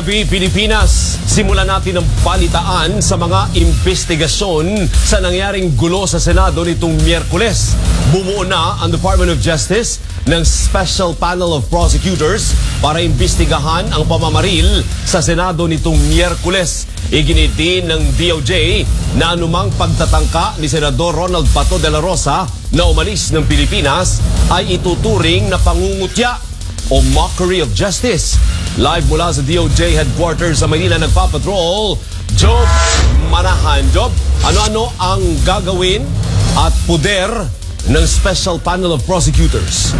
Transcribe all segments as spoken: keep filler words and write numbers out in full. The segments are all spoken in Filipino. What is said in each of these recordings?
gabi, Pilipinas. Simulan natin ang balitaan sa mga investigasyon sa nangyaring gulo sa Senado nitong Miyerkules. Bumuo na ang Department of Justice ng Special Panel of Prosecutors para imbestigahan ang pamamaril sa Senado nitong Miyerkules. Iginit din ng D O J na anumang pagtatangka ni Senador Ronald Bato de la Rosa na umalis ng Pilipinas ay ituturing na pangungutya o mockery of justice. Live mula sa D O J headquarters sa Maynila nagpapatrol, Job Manahan. Job, ano-ano ang gagawin at puder ng Special Panel of Prosecutors?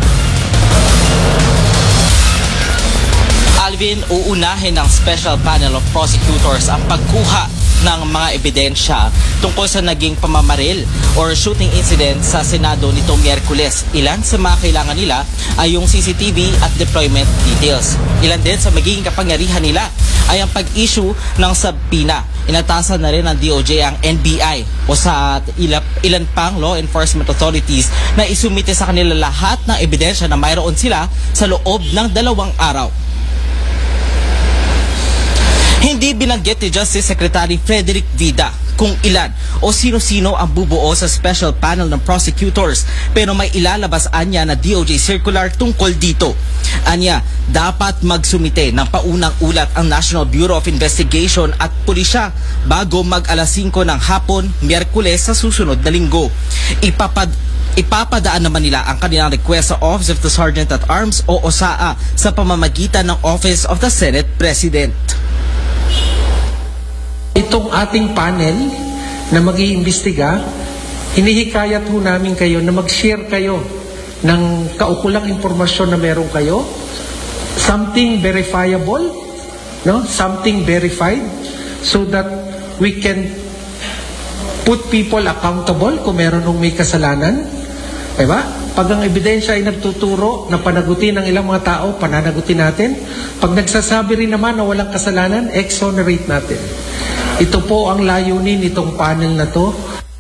Alvin, uunahin ng Special Panel of Prosecutors ang pagkuha ng mga ebidensya tungkol sa naging pamamaril or shooting incident sa Senado nitong Miyerkules. Ilan sa mga kailangan nila ay yung C C T V at deployment details. Ilan din sa magiging kapangyarihan nila ay ang pag-issue ng subpoena. Inatasan na rin ng D O J ang N B I o sa ilan, ilan pang law enforcement authorities na isumite sa kanila lahat ng ebidensya na mayroon sila sa loob ng dalawang araw. Hindi binanggit ni Justice Secretary Frederick Vida kung ilan o sino-sino ang bubuo sa Special Panel ng Prosecutors, pero may ilalabas anya na D O J circular tungkol dito. Anya, dapat magsumite ng paunang ulat ang National Bureau of Investigation at pulisya bago mag alas singko ng hapon, Miyerkules sa susunod na linggo. Ipapad Ipapadaan naman nila ang kanilang request sa Office of the Sergeant at Arms o O S A A sa pamamagitan ng Office of the Senate President. Itong ating panel na mag-iimbestiga, hinihikayat ho namin kayo na mag-share kayo ng kaukulang impormasyon na meron kayo, something verifiable, no? Something verified, so that we can put people accountable kung meron nung may kasalanan. Diba? Pag ang ebidensya ay nagtuturo na panagutin ng ilang mga tao, pananagutin natin. Pag nagsasabi rin naman na walang kasalanan, exonerate natin. Ito po ang layunin nitong panel na to.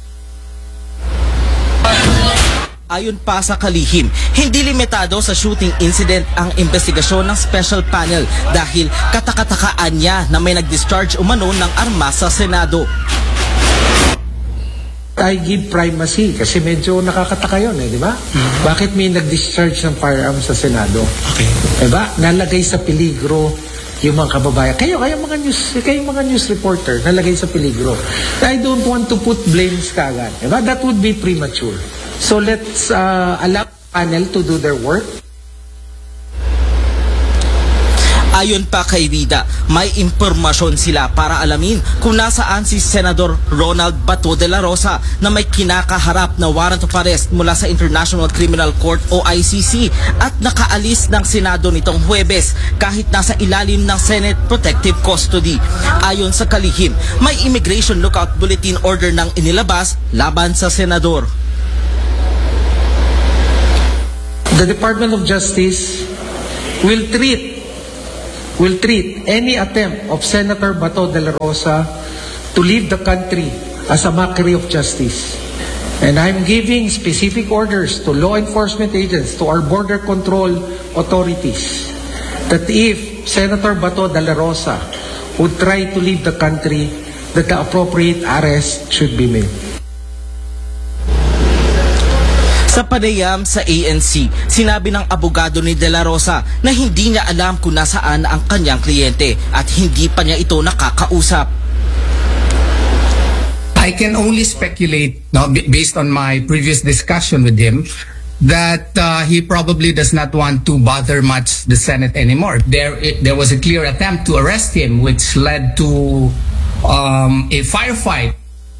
Ayon pa sa kalihim, hindi limitado sa shooting incident ang investigasyon ng Special Panel dahil katakatakaan niya na may nag-discharge umano ng armas sa Senado. I give primacy kasi medyo nakakataka yun eh, di ba? Mm-hmm. Bakit may nag-discharge ng firearms sa Senado? Okay. Di ba? Nalagay sa peligro yung mga kababayan. Kayo, kayo mga news, kayo mga news reporter, nalagay sa peligro. I don't want to put blames kagad. Di ba? That would be premature. So let's uh, allow the panel to do their work. Ayon pa kay Vida, may impormasyon sila para alamin kung nasaan si Senador Ronald Bato de la Rosa na may kinakaharap na warrant of arrest mula sa International Criminal Court o I C C at nakaalis ng Senado nitong Huwebes kahit nasa ilalim ng Senate Protective Custody. Ayon sa kalihim, may Immigration Lookout Bulletin Order nang inilabas laban sa Senador. The Department of Justice will treat will treat any attempt of Senator Bato de la Rosa to leave the country as a mockery of justice. And I'm giving specific orders to law enforcement agents, to our border control authorities, that if Senator Bato de la Rosa would try to leave the country, that the appropriate arrest should be made. Sa panayam sa A N C, sinabi ng abogado ni De La Rosa na hindi niya alam kung nasaan ang kanyang kliyente at hindi pa niya ito nakakausap. I can only speculate, no, based on my previous discussion with him, that uh, he probably does not want to bother much the Senate anymore. There, it, there was a clear attempt to arrest him, which led to um, a firefight.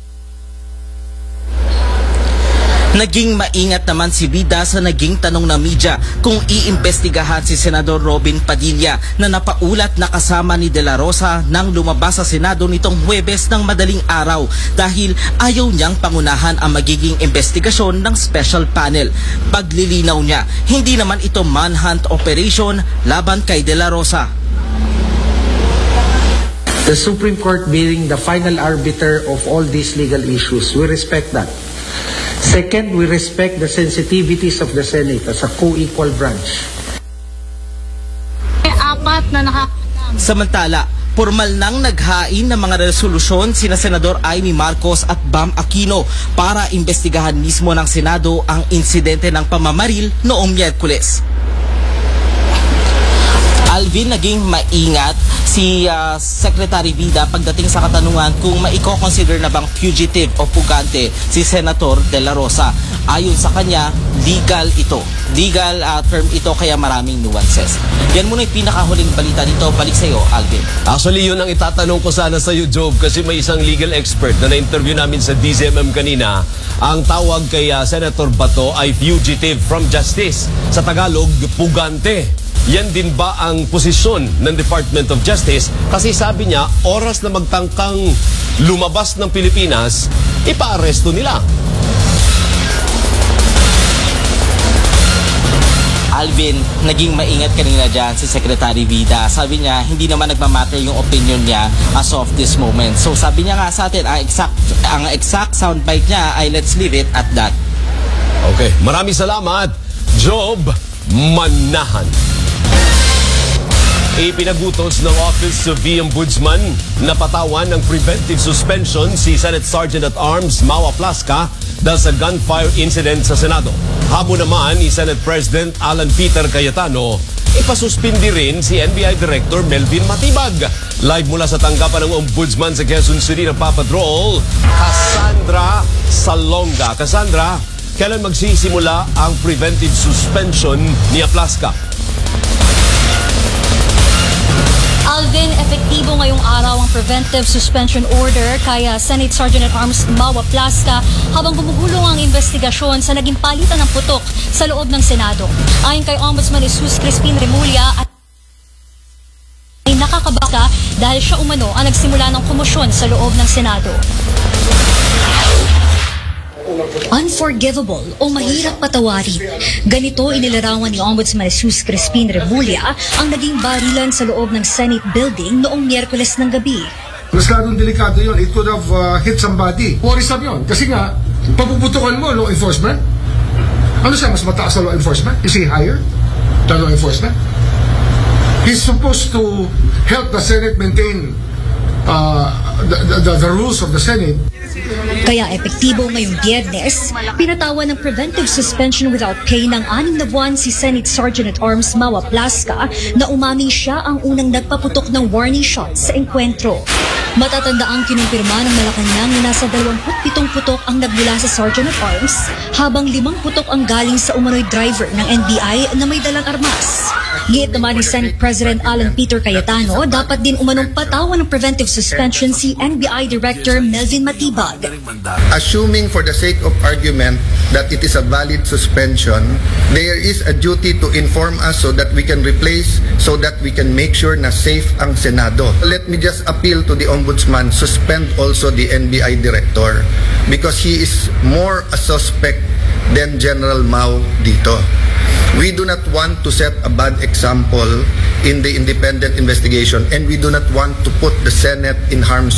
Naging maingat naman si Vida sa naging tanong ng media kung iimbestigahan si Senador Robin Padilla na napaulat na kasama ni De La Rosa nang lumabas sa Senado nitong Huwebes ng madaling araw dahil ayaw niyang pangunahan ang magiging investigasyon ng Special Panel. Paglilinaw niya, hindi naman ito manhunt operation laban kay De La Rosa. The Supreme Court being the final arbiter of all these legal issues, we respect that. Second, we respect the sensitivities of the Senate as a co-equal branch. Apat na nakakaalam Samantala, formal nang naghain ng mga resolusyon sina Senador Amy Marcos at Bam Aquino para imbestigahan mismo ng Senado ang insidente ng pamamaril noong Miyerkules. Alvin, naging maingat si uh, Secretary Vida pagdating sa katanungan kung maiko-consider na bang fugitive o pugante si Senator De La Rosa. Ayon sa kanya, legal ito. Legal uh, term ito kaya maraming nuances. Yan muna yung pinakahuling balita dito. Balik sa iyo, Alvin. Actually, yun ang itatanong ko sana sa iyo, Job, kasi may isang legal expert na na-interview namin sa D Z M M kanina. Ang tawag kay uh, Senator Bato ay fugitive from justice. Sa Tagalog, pugante. Yan din ba ang posisyon ng Department of Justice? Kasi sabi niya, oras na magtangkang lumabas ng Pilipinas, ipa-aresto nila. Alvin, naging maingat kanina dyan si Secretary Vida. Sabi niya, hindi naman nagmamatter yung opinion niya as of this moment. So sabi niya nga sa atin, ang exact, ang exact soundbite niya ay let's leave it at that. Okay, maraming salamat, Job Manahan. Ipinagutos ng Office of the Ombudsman na patawan ng preventive suspension si Senate Sergeant at Arms Mawa Plasca dahil sa gunfire incident sa Senado. Habo naman ni Senate President Alan Peter Cayetano, ipasuspindi rin si N B I Director Melvin Matibag. Live mula sa tanggapan ng Ombudsman sa Quezon City na papatrol, Cassandra Salonga. Cassandra, kailan magsisimula ang preventive suspension ni Plasca? Alvin, epektibo ngayong araw ang preventive suspension order kaya Senate Sergeant at Arms Mawa Plasca habang gumugulong ang investigasyon sa naging palitan ng putok sa loob ng Senado. Ayon kay Ombudsman Jesus Crispin Remulla, at ay nakakabaka dahil siya umano ang nagsimula ng komosyon sa loob ng Senado. Unforgivable o mahirap patawarin. Ganito inilarawan ni Ombudsman Jesus Crispin Remulla ang naging barilan sa loob ng Senate building noong Miyerkules ng gabi. Mas lalong delikado yun. It could have uh, hit somebody. Worrisome yun. Kasi nga, papuputukan mo law enforcement. Ano siya? Mas mataas na law enforcement? Is he higher than law enforcement? He's supposed to help the Senate maintain uh, the, the, the rules of the Senate. Kaya epektibo ngayong Biyernes, pinatawan ng preventive suspension without pay ng anim na buwan si Senate Sergeant at Arms Mawa Plasca na umaming siya ang unang nagpaputok ng warning shot sa enkwentro. Matatanda ang kinumpirma ng Malacanang na nasa dalawampu't pitong putok ang nagmula sa Sergeant at Arms habang limang putok ang galing sa umano'y driver ng N B I na may dalang armas. Giit naman ni Senate President Alan Peter Cayetano, dapat din umanong patawan ng preventive suspension si N B I Director Melvin Matibag. Assuming for the sake of argument that it is a valid suspension, there is a duty to inform us so that we can replace, so that we can make sure na safe ang Senado. Let me just appeal to the Ombudsman, suspend also the N B I Director because he is more a suspect than General Mao dito. We do not want to set a bad example in the independent investigation, and we do not want to put the Senate in harm's